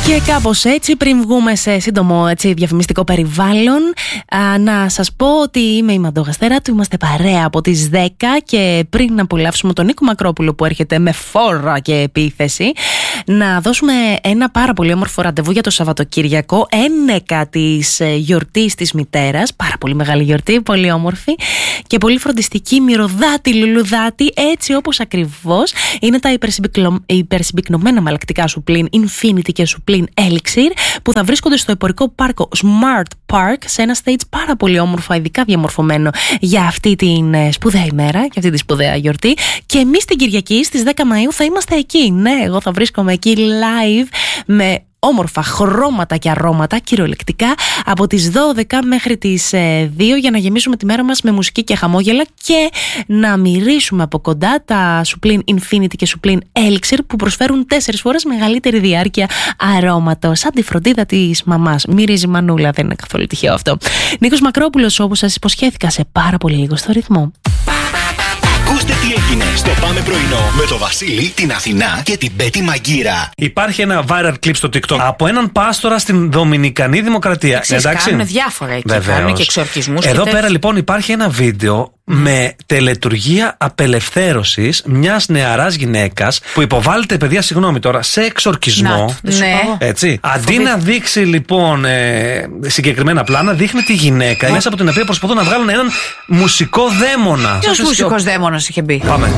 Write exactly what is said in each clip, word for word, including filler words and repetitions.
Και κάπως έτσι, πριν βγούμε σε σύντομο έτσι, διαφημιστικό περιβάλλον, α, να σας πω ότι είμαι η Μαντώ Γαστεράτου, είμαστε παρέα από τις δέκα και πριν να απολαύσουμε τον Νίκο Μακρόπουλο που έρχεται με φόρα και επίθεση, να δώσουμε ένα πάρα πολύ όμορφο ραντεβού για το Σαββατοκύριακο, ένεκα της γιορτής της μητέρας, πάρα πολύ μεγάλη γιορτή, πολύ όμορφη και πολύ φροντιστική, μυρωδάτη, λουλουδάτη, έτσι όπως ακριβώς είναι τα υπερσυμπυκνωμένα μαλακτικά σου πλήν Infinity και σου πλήν Elixir, που θα βρίσκονται στο εμπορικό πάρκο Smart Park, σε ένα stage πάρα πολύ όμορφο, ειδικά διαμορφωμένο για αυτή την σπουδαία ημέρα, για αυτή τη σπουδαία γιορτή. Και εμείς την Κυριακή στις δέκα Μαΐου θα είμαστε εκεί. Ναι, εγώ θα βρίσκομαι εκεί live με όμορφα χρώματα και αρώματα, κυριολεκτικά, από τις δώδεκα μέχρι τις δύο, για να γεμίσουμε τη μέρα μας με μουσική και χαμόγελα και να μυρίσουμε από κοντά τα Supreme Infinity και Supreme Elixir, που προσφέρουν τέσσερις φορές μεγαλύτερη διάρκεια αρώματος. Σαν τη φροντίδα της μαμάς. Μυρίζει μανούλα, δεν είναι καθόλου τυχαίο αυτό. Νίκος Μακρόπουλος, όπως σας υποσχέθηκα, σε πάρα πολύ λίγο στο ρυθμό. Ακούστε τι έγινε στο Πάμε Πρωινό με το Βασίλη, την Αθηνά και την Πέτη Μαγκύρα. Υπάρχει ένα viral clip στο TikTok από έναν πάστορα στην Δομινικανή Δημοκρατία. Εντάξει, κάνουν διάφορα εκεί. Βεβαίως. Κάνουν και εξορκισμούς. Εδώ και πέρα λοιπόν υπάρχει ένα βίντεο mm. με τελετουργία απελευθέρωσης μιας νεαράς γυναίκας που υποβάλλεται, παιδιά, συγγνώμη τώρα, σε εξορκισμό. Να, ναι. Έτσι. Αντί να δείξει λοιπόν ε, συγκεκριμένα πλάνα, δείχνει τη γυναίκα mm. μέσα από την οποία προσπαθούν να βγάλουν έναν μουσικό δαίμονα. Ποιος μουσικός δαίμονας είχε μπει? Πάμε.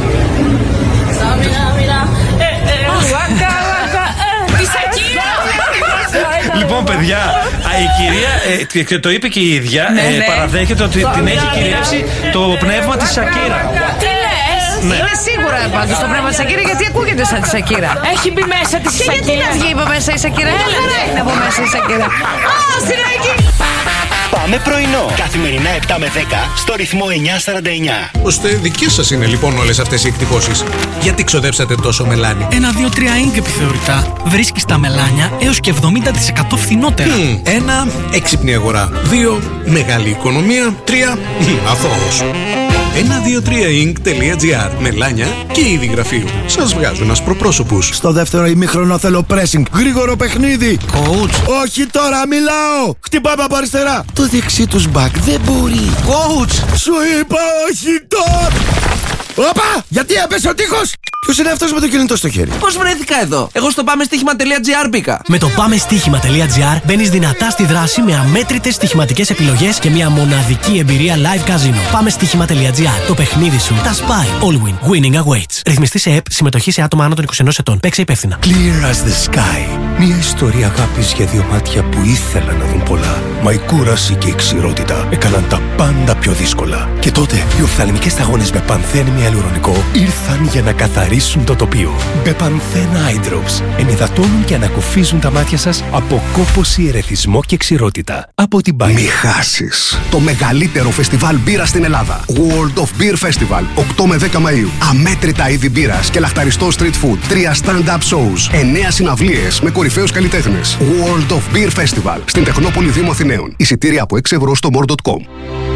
Λοιπόν, παιδιά, η κυρία, και το είπε και η ίδια, ναι, ε, ναι. παραδέχεται ότι την έχει κυριεύσει το πνεύμα της Σακύρα. Τι λες? Ναι. Είναι σίγουρα πάντως το πνεύμα της Σακύρα, γιατί ακούγεται σαν τη Σακύρα. Έχει μπει μέσα της Σακύρα. Και γιατί να βγει από μέσα η Σακύρα? Έλα, είναι από μέσα η Σακύρα. Α, Σιράκι! Πάμε πρωινό. Καθημερινά επτά με δέκα στο ρυθμό εννιά σαράντα εννιά. Ώστε δικές σας είναι λοιπόν όλες αυτές οι εκτυπώσεις. Γιατί ξοδέψατε τόσο μελάνι? Ένα, δύο, τρία ίνκ επιθεωρητά. Βρίσκεις τα μελάνια έως και εβδομήντα τοις εκατό φθηνότερα. Mm, ένα, έξυπνη αγορά. Δύο, μεγάλη οικονομία. Τρία, αθώος. ένα δύο τρία ινκ τελεία τζι άρ. Μελάνια και είδη γραφείου. Σας βγάζουν ασπροπρόσωπους. Στο δεύτερο ημίχρονο θέλω pressing. Γρήγορο παιχνίδι. Coach. Όχι τώρα, μιλάω. Χτυπάμε από αριστερά. Το δεξί τους μπακ δεν μπορεί. Coach. Σου είπα όχι τώρα. Όπα! Γιατί έπεσε ο τείχος! Ποιος είναι αυτός με το κινητό στο χέρι? Πώς βρέθηκα εδώ? Εγώ στο πάμε στοίχημα τελεία τζι άρ μπήκα. Με το πάμε στοίχημα τελεία τζι άρ μπαίνεις δυνατά στη δράση με αμέτρητες στοιχηματικές επιλογές και μια μοναδική εμπειρία live casino. Πάμε στοίχημα τελεία τζι άρ. Το παιχνίδι σου τα σπάει. All win. Winning awaits. Ρυθμιστή σε ΕΠ. Συμμετοχή σε άτομα άνω των είκοσι ενός ετών. Παίξε υπεύθυνα. Clear as the sky. Μια ιστορία αγάπης για δύο μάτια που ήθελαν να δουν πολλά. Μα η κούραση και η ξηρότητα έκαναν τα πάντα πιο δύσκολα. Και τότε οι οφθαλμικές σταγόνες με πανθένη αλουρονικό ήρθαν για να καθαρίσουν το τοπίο. Μπεπανθέν Eye Drops ενυδατώνουν και ανακουφίζουν τα μάτια σας από κόπωση, ερεθισμό και ξηρότητα. Από την Bayer. Μη χάσεις το μεγαλύτερο φεστιβάλ μπύρα στην Ελλάδα. World of Beer Festival, οκτώ με δέκα Μαΐου. Αμέτρητα είδη μπύρας και λαχταριστό street food. Τρία stand-up shows. Εννέα συναυλίες με κορυφαίους καλλιτέχνες. World of Beer Festival στην Τεχνόπολη Δήμου Αθηναίων. Εισιτήρια από έξι ευρώ στο more τελεία com.